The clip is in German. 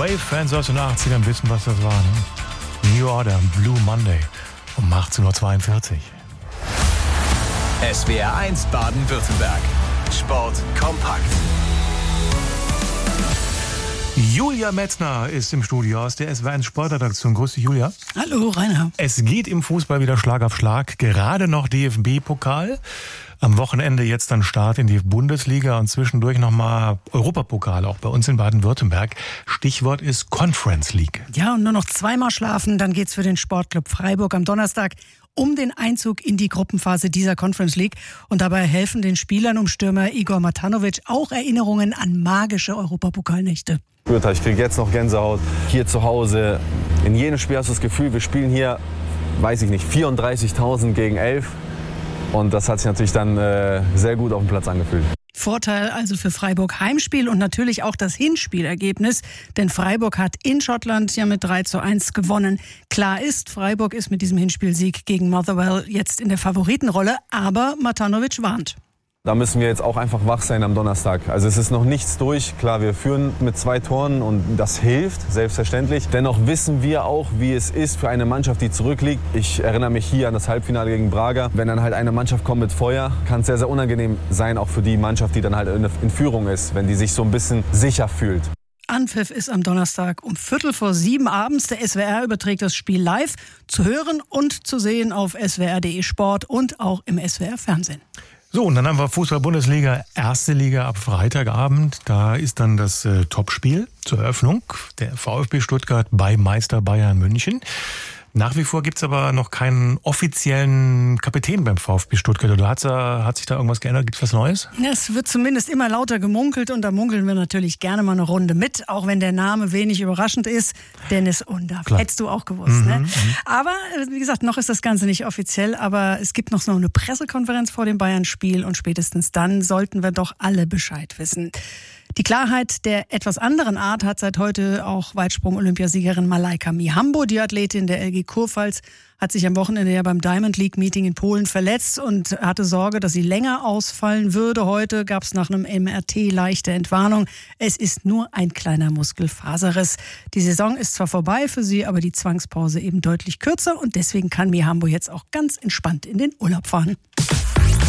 Wave-Fans aus den 80ern wissen, was das war. Ne? New Order, Blue Monday um 18.42 Uhr. SWR 1 Baden-Württemberg. Sport kompakt. Julia Metzner ist im Studio aus der SWR 1 Sportredaktion. Grüß dich, Julia. Hallo, Rainer. Es geht im Fußball wieder Schlag auf Schlag. Gerade noch DFB-Pokal. Am Wochenende jetzt dann Start in die Bundesliga und zwischendurch nochmal Europapokal, auch bei uns in Baden-Württemberg. Stichwort ist Conference League. Ja, und nur noch zweimal schlafen, dann geht's für den Sportclub Freiburg am Donnerstag um den Einzug in die Gruppenphase dieser Conference League. Und dabei helfen den Spielern um Stürmer Igor Matanovic auch Erinnerungen an magische Europapokalnächte. Ich kriege jetzt noch Gänsehaut hier zu Hause. In jedem Spiel hast du das Gefühl, wir spielen hier, weiß ich nicht, 34.000 gegen 11. Und das hat sich natürlich dann sehr gut auf dem Platz angefühlt. Vorteil also für Freiburg Heimspiel und natürlich auch das Hinspielergebnis, denn Freiburg hat in Schottland ja mit 3:1 gewonnen. Klar ist, Freiburg ist mit diesem Hinspielsieg gegen Motherwell jetzt in der Favoritenrolle, aber Matanovic warnt. Da müssen wir jetzt auch einfach wach sein am Donnerstag. Also es ist noch nichts durch. Klar, wir führen mit 2 Toren und das hilft, selbstverständlich. Dennoch wissen wir auch, wie es ist für eine Mannschaft, die zurückliegt. Ich erinnere mich hier an das Halbfinale gegen Braga. Wenn dann halt eine Mannschaft kommt mit Feuer, kann es sehr, sehr unangenehm sein, auch für die Mannschaft, die dann halt in Führung ist, wenn die sich so ein bisschen sicher fühlt. Anpfiff ist am Donnerstag um 6:45 abends. Der SWR überträgt das Spiel live zu hören und zu sehen auf swr.de Sport und auch im SWR Fernsehen. So, und dann haben wir Fußball-Bundesliga, erste Liga ab Freitagabend. Da ist dann das Topspiel zur Eröffnung, der VfB Stuttgart bei Meister Bayern München. Nach wie vor gibt's aber noch keinen offiziellen Kapitän beim VfB Stuttgart. Oder hat sich da irgendwas geändert? Gibt's was Neues? Es wird zumindest immer lauter gemunkelt und da munkeln wir natürlich gerne mal eine Runde mit, auch wenn der Name wenig überraschend ist. Dennis Undaff. Hättest du auch gewusst, ne? Aber wie gesagt, noch ist das Ganze nicht offiziell, aber es gibt noch so eine Pressekonferenz vor dem Bayern-Spiel und spätestens dann sollten wir doch alle Bescheid wissen. Die Klarheit der etwas anderen Art hat seit heute auch Weitsprung-Olympiasiegerin Malaika Mihambo. Die Athletin der LG Kurpfalz hat sich am Wochenende ja beim Diamond League Meeting in Polen verletzt und hatte Sorge, dass sie länger ausfallen würde. Heute gab es nach einem MRT leichte Entwarnung. Es ist nur ein kleiner Muskelfaserriss. Die Saison ist zwar vorbei für sie, aber die Zwangspause eben deutlich kürzer und deswegen kann Mihambo jetzt auch ganz entspannt in den Urlaub fahren.